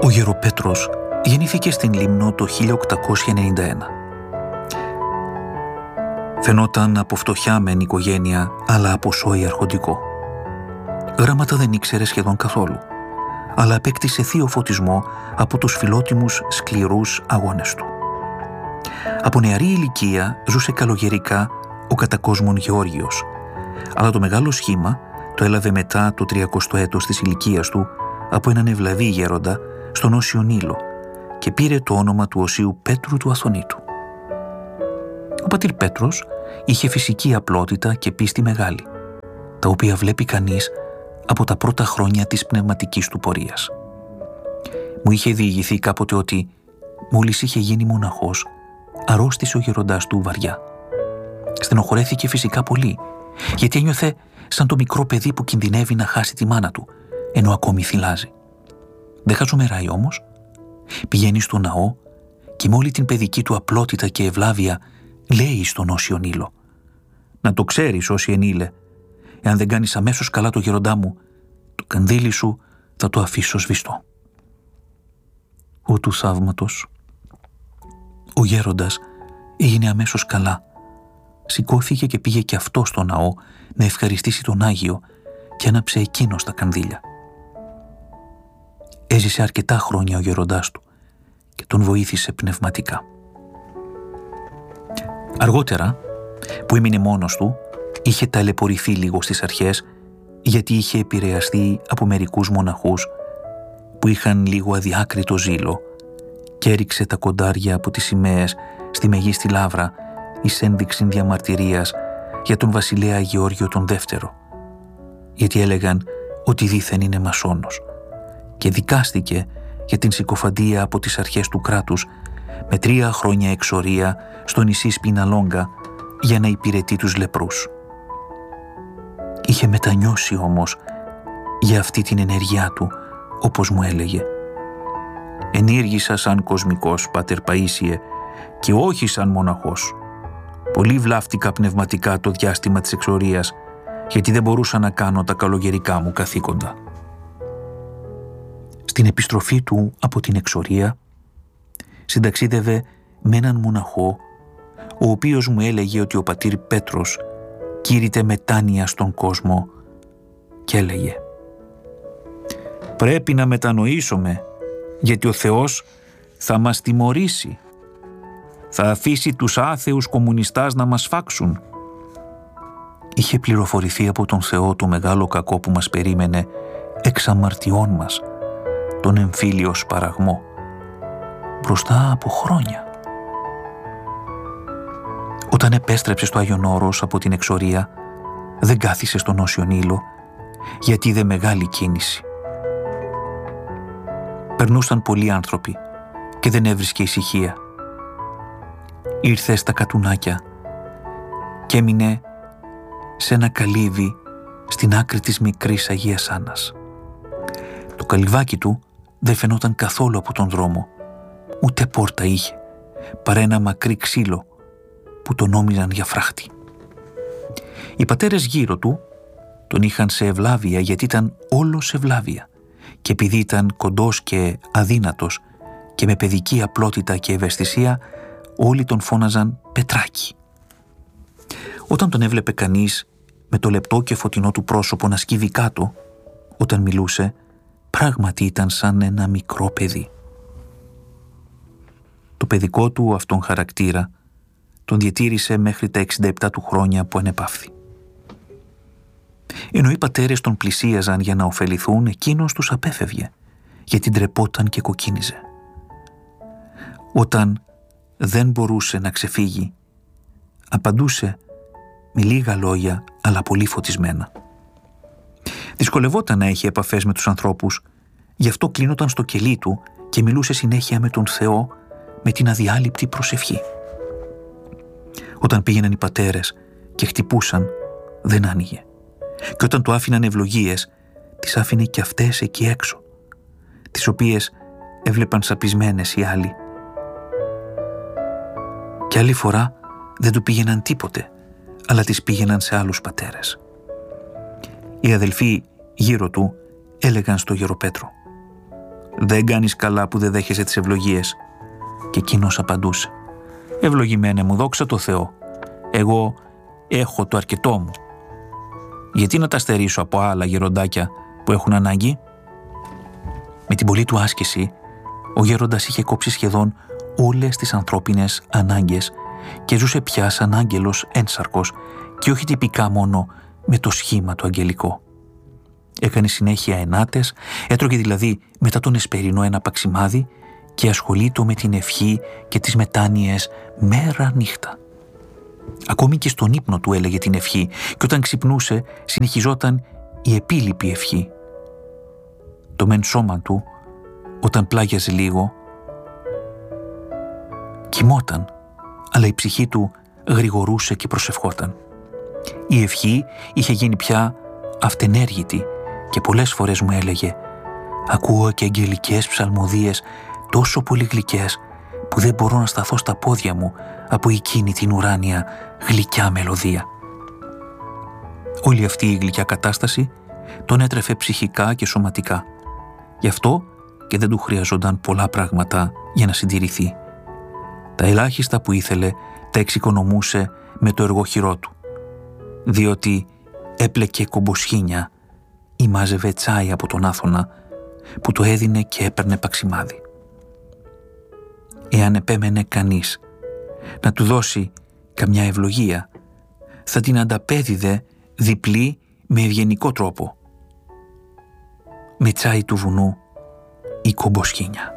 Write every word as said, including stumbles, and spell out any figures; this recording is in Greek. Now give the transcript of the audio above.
Ο Γεροπέτρος γεννήθηκε στην Λίμνο το χίλια οκτακόσια ενενήντα ένα. Φαινόταν από φτωχιά μεν οικογένεια, αλλά από σόι αρχοντικό. Γράμματα δεν ήξερε σχεδόν καθόλου, αλλά απέκτησε θείο φωτισμό από τους φιλότιμους σκληρούς αγώνες του. Από νεαρή ηλικία ζούσε καλογερικά ο κατακόσμων Γεώργιος, αλλά το μεγάλο σχήμα το έλαβε μετά το τριακοστό έτος της ηλικίας του από έναν ευλαβή γέροντα στον Όσιο Νείλο και πήρε το όνομα του Οσίου Πέτρου του Αθωνίτου. Ο πατήρ Πέτρος είχε φυσική απλότητα και πίστη μεγάλη, τα οποία βλέπει κανείς από τα πρώτα χρόνια της πνευματικής του πορείας. Μου είχε διηγηθεί κάποτε ότι μόλις είχε γίνει μοναχός, αρρώστησε ο γεροντάς του βαριά. Στενοχωρέθηκε φυσικά πολύ, γιατί ένιωθε σαν το μικρό παιδί που κινδυνεύει να χάσει τη μάνα του, ενώ ακόμη θυλάζει. Δεν χαζομεράει όμως. Πηγαίνει στο ναό και με όλη την παιδική του απλότητα και ευλάβεια λέει στον Όσιο Νείλο: «Να το ξέρεις, Όσιε Νείλε, εάν δεν κάνεις αμέσως καλά το γεροντά μου, το κανδύλι σου θα το αφήσω σβηστό». Ο του θαύματος. Ο γέροντας έγινε αμέσως καλά. Σηκώθηκε και πήγε και αυτό στο ναό να ευχαριστήσει τον Άγιο και άναψε εκείνος τα κανδύλια. Έζησε αρκετά χρόνια ο γεροντάς του και τον βοήθησε πνευματικά. Αργότερα, που έμεινε μόνος του, είχε ταλαιπωρηθεί λίγο στις αρχές, γιατί είχε επηρεαστεί από μερικούς μοναχούς που είχαν λίγο αδιάκριτο ζήλο και έριξε τα κοντάρια από τις σημαίες στη Μεγίστη Λαύρα εις ένδειξη διαμαρτυρίας για τον βασιλέα Γεώργιο τον Δεύτερο, γιατί έλεγαν ότι δήθεν είναι μασόνος, και δικάστηκε για την συκοφαντία από τις αρχές του κράτους με τρία χρόνια εξορία στο νησί Σπιναλόγκα για να υπηρετεί τους λεπρούς. Είχε μετανιώσει όμως για αυτή την ενέργειά του, όπως μου έλεγε: «Ενήργησα σαν κοσμικός, πάτερ Παΐσιε, και όχι σαν μοναχός. Πολύ βλάφτηκα πνευματικά το διάστημα της εξορίας, γιατί δεν μπορούσα να κάνω τα καλογερικά μου καθήκοντα». Στην επιστροφή του από την εξορία συνταξίδευε με έναν μοναχό, ο οποίος μου έλεγε ότι ο πατήρ Πέτρος κήρυτε μετάνοια στον κόσμο και έλεγε: «Πρέπει να μετανοήσουμε, γιατί ο Θεός θα μας τιμωρήσει. Θα αφήσει τους άθεους κομμουνιστάς να μας φάξουν». Είχε πληροφορηθεί από τον Θεό το μεγάλο κακό που μας περίμενε εξ αμαρτιών μας, τον εμφύλιο σπαραγμό, μπροστά από χρόνια. Όταν επέστρεψε στο Άγιον Όρος από την εξορία, δεν κάθισε στον Όσιο Νείλο, γιατί είδε μεγάλη κίνηση. Περνούσαν πολλοί άνθρωποι και δεν έβρισκε ησυχία. Ήρθε στα κατουνάκια και έμεινε σε ένα καλύβι στην άκρη της μικρής Αγίας Άννας. Το καλυβάκι του δεν φαινόταν καθόλου από τον δρόμο, ούτε πόρτα είχε, παρά ένα μακρύ ξύλο που τον νόμιζαν για φράχτη. Οι πατέρες γύρω του τον είχαν σε ευλάβεια, γιατί ήταν όλος ευλάβεια, και επειδή ήταν κοντός και αδύνατος και με παιδική απλότητα και ευαισθησία, όλοι τον φώναζαν Πετράκι. Όταν τον έβλεπε κανείς με το λεπτό και φωτεινό του πρόσωπο να σκύβει κάτω, όταν μιλούσε, πράγματι ήταν σαν ένα μικρό παιδί. Το παιδικό του αυτόν χαρακτήρα τον διατήρησε μέχρι τα εξήντα επτά του χρόνια που ανεπαύθη. Ενώ οι πατέρες τον πλησίαζαν για να ωφεληθούν, εκείνος τους απέφευγε, γιατί ντρεπόταν και κοκκίνιζε. Όταν δεν μπορούσε να ξεφύγει, απαντούσε με λίγα λόγια, αλλά πολύ φωτισμένα. Δυσκολευόταν να έχει επαφές με τους ανθρώπους, γι' αυτό κλείνονταν στο κελί του και μιλούσε συνέχεια με τον Θεό με την αδιάλειπτη προσευχή. Όταν πήγαιναν οι πατέρες και χτυπούσαν, δεν άνοιγε. Και όταν του άφηναν ευλογίες, τις άφηνε και αυτές εκεί έξω, τις οποίες έβλεπαν σαπισμένες οι άλλοι. Και άλλη φορά δεν του πήγαιναν τίποτε, αλλά τις πήγαιναν σε άλλους πατέρες. Οι αδελφοί γύρω του έλεγαν στο Γεροπέτρο: «Δεν κάνεις καλά που δεν δέχεσαι τις ευλογίες». Και εκείνος απαντούσε: «Ευλογημένε μου, δόξα τω Θεώ. Εγώ έχω το αρκετό μου. Γιατί να τα στερήσω από άλλα γεροντάκια που έχουν ανάγκη?» Με την πολλή του άσκηση, ο γέροντας είχε κόψει σχεδόν όλες τις ανθρώπινες ανάγκες και ζούσε πια σαν άγγελος ένσαρκος και όχι τυπικά μόνο με το σχήμα το αγγελικό. Έκανε συνέχεια ενάτες, έτρωγε δηλαδή μετά τον εσπερινό ένα παξιμάδι και ασχολείτο με την ευχή και τις μετάνοιες μέρα νύχτα. Ακόμη και στον ύπνο του έλεγε την ευχή και όταν ξυπνούσε συνεχιζόταν η επίλοιπη ευχή. Το μεν σώμα του, όταν πλάγιαζε λίγο, κοιμόταν, αλλά η ψυχή του γρηγορούσε και προσευχόταν. Η ευχή είχε γίνει πια αυτενέργητη και πολλές φορές μου έλεγε: «Ακούω και αγγελικές ψαλμοδίες τόσο πολύ γλυκές που δεν μπορώ να σταθώ στα πόδια μου από εκείνη την ουράνια γλυκιά μελωδία». Όλη αυτή η γλυκιά κατάσταση τον έτρεφε ψυχικά και σωματικά. Γι' αυτό και δεν του χρειαζόταν πολλά πράγματα για να συντηρηθεί. Τα ελάχιστα που ήθελε τα εξοικονομούσε με το εργοχειρό του, διότι έπλεκε κομποσχήνια ή μάζευε τσάι από τον Άθωνα που το έδινε και έπαιρνε παξιμάδι. Εάν επέμενε κανείς να του δώσει καμιά ευλογία, θα την ανταπέδιδε διπλή με ευγενικό τρόπο, με τσάι του βουνού ή κομποσχήνια.